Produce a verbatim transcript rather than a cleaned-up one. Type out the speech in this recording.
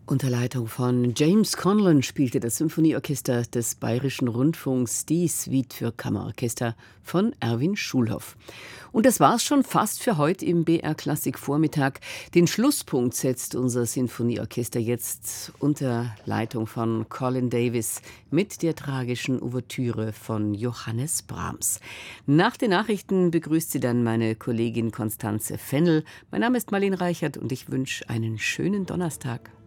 Unter Leitung von James Conlon spielte das Symphonieorchester des Bayerischen Rundfunks die Suite für Kammerorchester von Erwin Schulhoff. Und das war's schon fast für heute im B R Klassik Vormittag. Den Schlusspunkt setzt unser Sinfonieorchester jetzt unter Leitung von Colin Davis mit der tragischen Ouvertüre von Johannes Brahms. Nach den Nachrichten begrüßt sie dann meine Kollegin Konstanze Fennel. Mein Name ist Marlene Reichert und ich wünsche einen schönen Donnerstag.